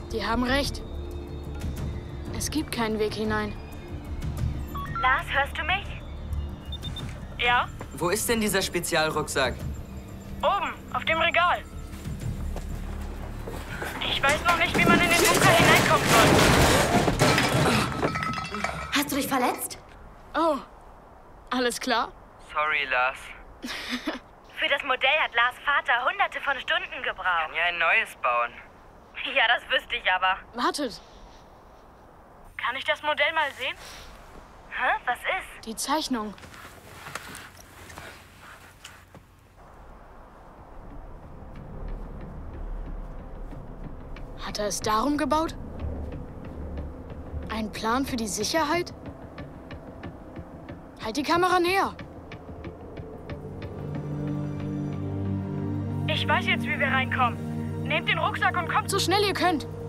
Die haben recht. Es gibt keinen Weg hinein. Lars, hörst du mich? Ja? Wo ist denn dieser Spezialrucksack? Oben, auf dem Regal. Ich weiß noch nicht, wie man in den Bunker hineinkommen soll. Hast du dich verletzt? Oh, alles klar? Sorry, Lars. Für das Modell hat Lars Vater hunderte von Stunden gebraucht. Ja, ein neues bauen. Ja, das wüsste ich aber. Wartet, Kann ich das Modell mal sehen? Hä? Was ist? die Zeichnung. Hat er es darum gebaut? Ein Plan für die Sicherheit? Halt die Kamera näher. Ich weiß jetzt, wie wir reinkommen. Nehmt den Rucksack und kommt So schnell ihr könnt.